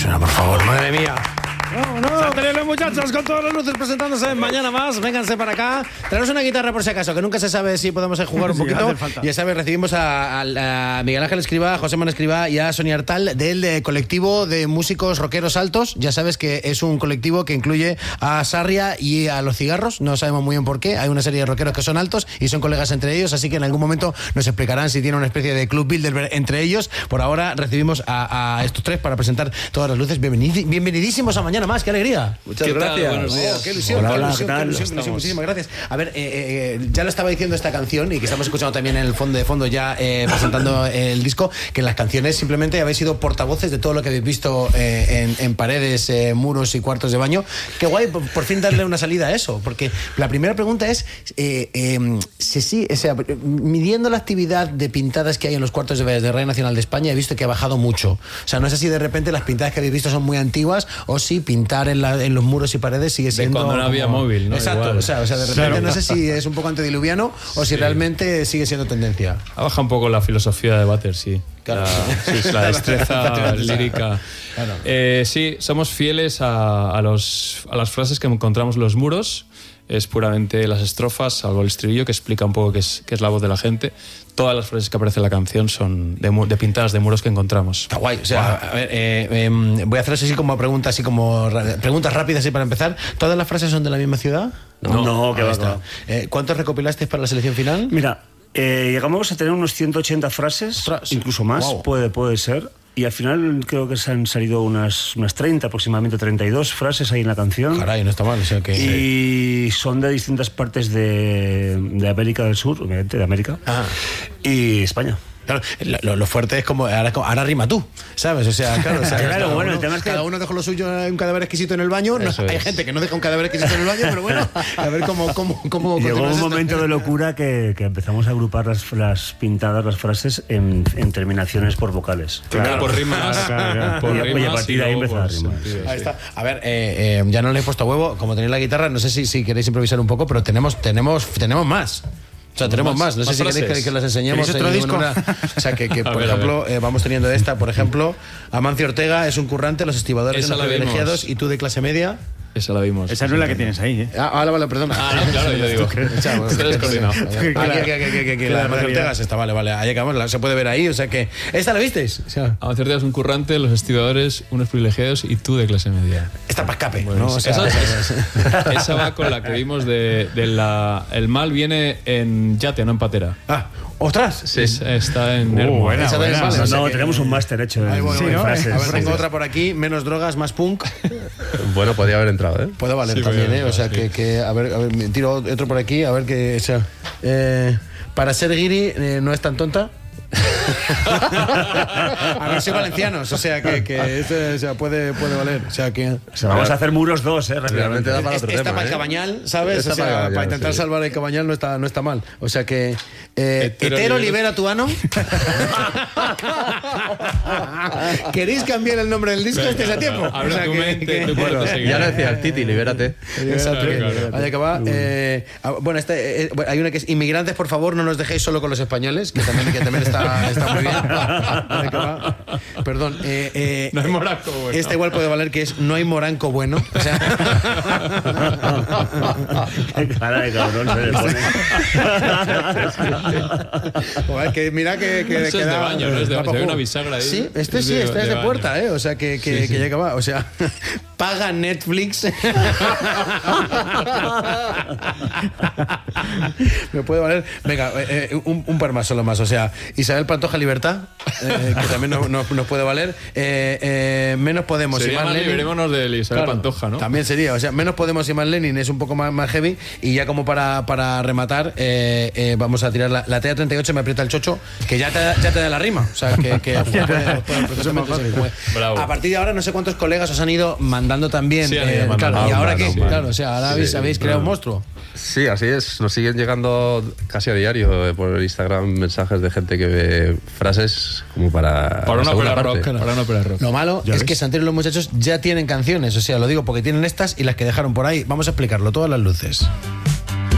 suena, por favor, madre mía. Santelero, muchachos, con todas las luces presentándose Mañana Más. Vénganse para acá. Tenemos una guitarra por si acaso, que nunca se sabe si podemos jugar un poquito. Ya sabes, recibimos a Miguel Ángel Escribá, a José Manuel Escribá y a Sonia Artal del colectivo de músicos rockeros altos. Ya sabes que es un colectivo que incluye a Sarria y a Los Cigarros. No sabemos muy bien por qué. Hay una serie de rockeros que son altos y son colegas entre ellos, así que en algún momento nos explicarán si tienen una especie de club builder entre ellos. Por ahora recibimos a estos tres para presentar todas las luces. Bienvenidísimos a Mañana Más. ¡Qué alegría! Muchas gracias. Buenos días. Qué ilusión, Hola, qué ilusión, muchísimas gracias. A ver, ya lo estaba diciendo esta canción y que estamos escuchando también en el fondo ya presentando el disco, que en las canciones simplemente habéis sido portavoces de todo lo que habéis visto en paredes, muros y cuartos de baño. Qué guay, por fin darle una salida a eso, porque la primera pregunta es midiendo la actividad de pintadas que hay en los cuartos de Radio Nacional de España, he visto que ha bajado mucho. O sea, no sé si de repente las pintadas que habéis visto son muy antiguas o si pintar en los muros y paredes sigue siendo... De cuando no había móvil, ¿no? Exacto, igual. o sea, de repente no sé si es un poco antediluviano o si realmente sigue siendo tendencia. Ha bajado un poco la filosofía de Butter, sí. Claro. La destreza lírica. Claro. Sí, somos fieles a las frases que encontramos en los muros. Es puramente las estrofas, salvo el estribillo, que explica un poco qué es la voz de la gente. Todas las frases que aparecen en la canción son de pintadas de muros que encontramos. Está guay. O sea, a ver, voy a hacer así como preguntas rápidas así para empezar. ¿Todas las frases son de la misma ciudad? No, que va. ¿Cuántos recopilasteis para la selección final? Mira, llegamos a tener unos 180 frases, incluso más, puede ser. Y al final creo que se han salido unas 30, aproximadamente 32 frases ahí en la canción. Caray, no está mal. O sea que... Y son de distintas partes de América del Sur, obviamente, de América, y España. Claro, lo fuerte es como ahora rima tú, ¿sabes? O sea, claro, bueno, el tema es que cada uno dejó lo suyo, un cadáver exquisito en el baño. Hay gente que no deja un cadáver exquisito en el baño, pero bueno, a ver cómo llegó un momento de locura que empezamos a agrupar las pintadas, las frases en terminaciones por vocales. Claro, por rimas. Por rimas y a partir de ahí empezar a rimar. Ahí está. A ver, ya no le he puesto huevo, como tenéis la guitarra, no sé si queréis improvisar un poco, pero tenemos más. O sea, tenemos más. No sé si queréis que las enseñemos. ¿Otro disco? O sea, que por ejemplo, vamos teniendo esta. Por ejemplo, Amancio Ortega es un currante, los estibadores son los privilegiados y tú de clase media. Esa la vimos. Esa no es la que tienes ahí, ¿eh? Vale, perdona. No, claro, yo digo. Estoy descoordinado. Aquí la Amancio Ortega está, vale. Ahí acabamos, se puede ver ahí. O sea que. ¿Esta la visteis? O sea, Amancio Ortega es un currante, los estibadores, unos privilegiados y tú de clase media. Está para escape, bueno, ¿no? O sea, esa va con la que vimos el mal viene en yate, no en patera. ¡Ostras! Sí, está en Hermo. Buena. No, tenemos un máster hecho en frases. A ver, tengo otra por aquí. Menos drogas, más punk. Bueno, podría haber entrado, ¿eh? Puede valer también, ¿eh? O sea, que a ver, me tiro otro por aquí, a ver qué... O sea, para ser guiri no es tan tonta. A ver, soy valencianos, o sea que puede valer. O sea que vamos a hacer muros 2, Realmente da para otro esta tema, para el Cabañal, ¿sabes? Esta O sea, para Cabañal, para intentar salvar el Cabañal no está mal. O sea que hetero libera tu ano. ¿Queréis cambiar el nombre del disco? Este es a tiempo. Abre O sea, tu mente, tu puerta seguir. Ya lo decía el Titi, libérate. Exacto. Claro. Ahí acaba. Bueno, hay una que es: inmigrantes, por favor, no nos dejéis solo con los españoles, que también está muy bien. Ahí acaba. Perdón. No hay moranco bueno. Esta igual puede valer, que es: no hay moranco bueno. O sea, Qué cara de cabrón se le pone. joder, que mira que Eso es de baño, no es de baño. Hay una bisagra ahí. Sí, este es de puerta, ¿eh? O sea, que ya acaba. O sea, paga Netflix. Me puede valer. Venga, un par más, solo más. O sea, Isabel Pantoja Libertad, que también nos puede valer. Menos Podemos Sería y más Lenin. Liberémonos de Isabel Pantoja, ¿no? También sería. O sea, menos Podemos y más Lenin es un poco más heavy. Y ya como para rematar, vamos a tirar la TEA38, me aprieta el chocho, que ya te da la rima. O sea, que Bravo. a partir de ahora no sé cuántos colegas os han ido mandando también. Sí, han ido mandando. Claro, ¿y ahora qué? Sí. Claro, o sea, ahora habéis creado un monstruo. Sí, así es. Nos siguen llegando casi a diario por Instagram mensajes de gente que ve frases como para una segunda ópera parte. rock. Para una ópera rock. Lo malo es que Santiago y los muchachos ya tienen canciones. O sea, lo digo porque tienen estas y las que dejaron por ahí. Vamos a explicarlo, todas las luces.